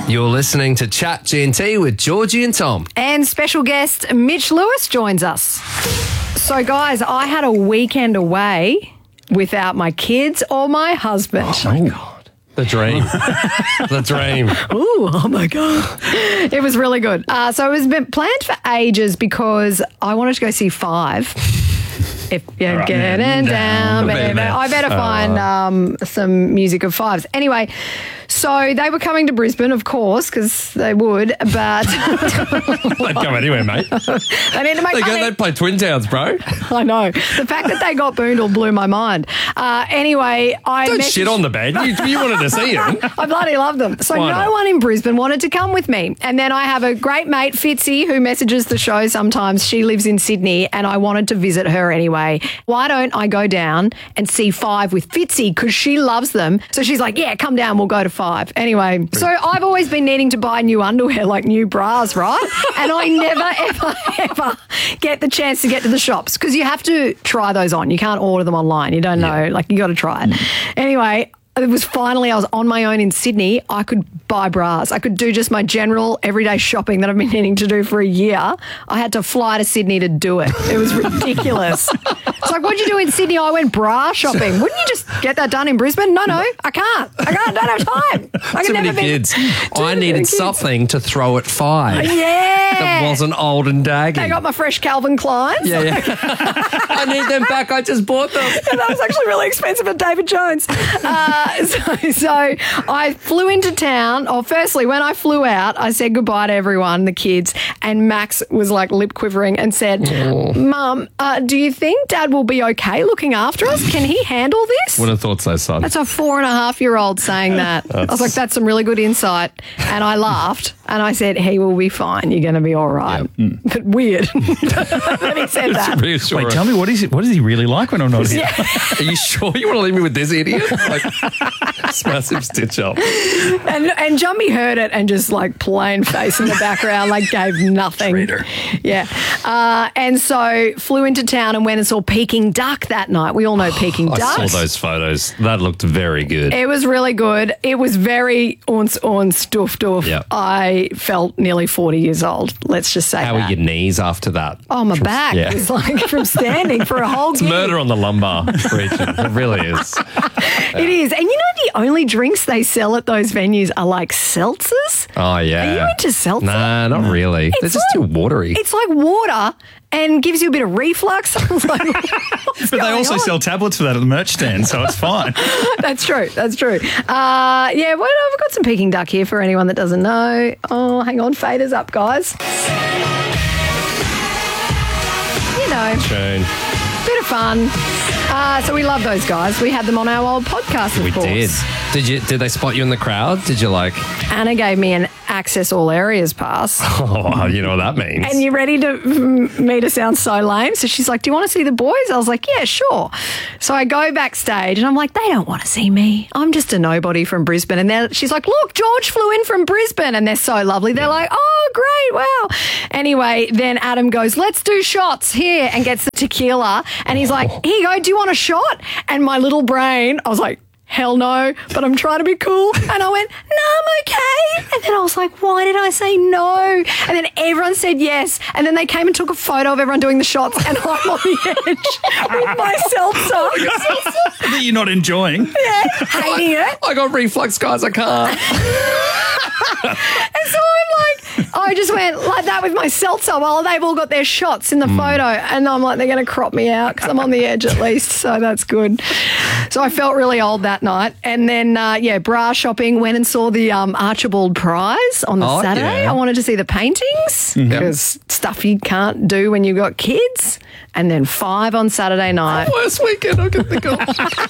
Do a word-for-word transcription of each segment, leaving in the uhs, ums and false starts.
You're listening to Chat G and T with Georgie and Tom. And special guest Mitch Lewis joins us. So, guys, I had a weekend away without my kids or my husband. Oh, my God. The dream. The dream. Ooh, oh, my God. It was really good. Uh, so it was been planned for ages because I wanted to go see Five. If you're right. getting down, baby. baby. I better find um, some music of Fives. Anyway, so they were coming to Brisbane, of course, because they would, but They'd come anywhere, mate. they need to make They, go, money. they play Twin Towns, bro. I know. The fact that they got Boondall blew my mind. Uh, anyway, I Don't messaged- shit on the band. You, you wanted to see him. I bloody love them. So Why no not? one in Brisbane wanted to come with me. And then I have a great mate, Fitzy, who messages the show sometimes. She lives in Sydney and I wanted to visit her anyway. Why don't I go down and see Five with Fitzy because she loves them. So she's like, yeah, come down, we'll go to Five. Anyway, so I've always been needing to buy new underwear, like new bras, right? And I never, ever, ever get the chance to get to the shops because you have to try those on. You can't order them online. You don't know. Like, you got to try it. Anyway, it was finally, I was on my own in Sydney. I could buy bras. I could do just my general everyday shopping that I've been needing to do for a year. I had to fly to Sydney to do it. It was ridiculous. It's like, what'd you do in Sydney? I went bra shopping. Wouldn't you just get that done in Brisbane? No, no, I can't. I can't. I don't have time. I Too can many never be- kids. Too I many needed kids. something to throw at Five. Yeah. That wasn't old and daggy. They got my fresh Calvin Kleins. Yeah, yeah. I need them back. I just bought them. And that was actually really expensive at David Jones. Uh, so, so I flew into town. Oh, firstly, when I flew out, I said goodbye to everyone, the kids, and Max was like lip quivering and said, Mum, uh, do you think Dad will be okay looking after us? Can he handle this? Would have thought so, son. That's a four and a half year old saying that. I was like, that's some really good insight. And I laughed and I said, he will be fine. You're going to be all right. But weird that he said that. Reassuring. Wait, tell me, what is it? What is he really like when I'm not here? Are you sure you want to leave me with this idiot? Like, this massive stitch up. And, and Jumbie heard it and just like plain face in the background, like gave nothing. Traitor. Yeah. Uh, and so flew into town and went and saw Peking Duck that night. We all know Peking I Duck. saw those photos. That looked very good. It was really good. It was very uns uns doof doof. Yeah. I felt nearly forty years old. Let's just say How that. are your knees after that? Oh, my back yeah. was like from standing for a whole It's gig. murder on the lumbar region. It really is. It is. And you know the only drinks they sell at those venues are like seltzers? Oh, yeah. Are you into seltzer? Nah, not really. They're It's just like- too watery. It's like water and gives you a bit of reflux. I was like, what's But they going also on? sell tablets for that at the merch stand, so it's fine. That's true. That's true. Uh, yeah, well, I've got some Peking Duck here for anyone that doesn't know. Oh, hang on. Fader's up, guys. You know, Tune. bit of fun. Uh, so we love those guys. We had them on our old podcast, of We course. did. Did you? Did they spot you in the crowd? Did you like? Anna gave me an access all areas pass. Oh, you know what that means. And you ready to mm, me to sound so lame? So she's like, do you want to see the boys? I was like, yeah, sure. So I go backstage and I'm like, they don't want to see me. I'm just a nobody from Brisbane. And then she's like, look, George flew in from Brisbane. And they're so lovely. They're like, oh, great. Wow. Anyway, then Adam goes, let's do shots here, and gets the tequila. And he's like, here you go. Do you want a shot? And my little brain, I was like, hell no, but I'm trying to be cool. And I went, no, I'm okay. And then I was like, why did I say no? And then everyone said yes. And then they came and took a photo of everyone doing the shots, and I'm on the edge with my seltzer. That you're not enjoying. Yeah, hating it. I got reflux, guys. I can't. And so I'm like, I just went like that with my seltzer while they've all got their shots in the photo. And I'm like, they're going to crop me out because I'm on the edge at least. So that's good. So I felt really old that night. And then, uh, yeah, bra shopping, went and saw the um, Archibald Prize on the Oh, Saturday. yeah. I wanted to see the paintings because stuff you can't do when you've got kids. And then Five on Saturday night. Worst weekend I can think of.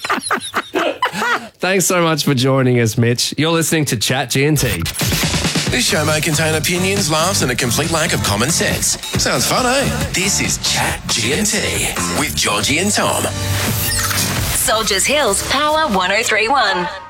Thanks so much for joining us, Mitch. You're listening to Chat G and T. This show may contain opinions, laughs, and a complete lack of common sense. Sounds fun, eh? This is Chat G and T with Georgie and Tom. Soldiers Hills Power one oh three one.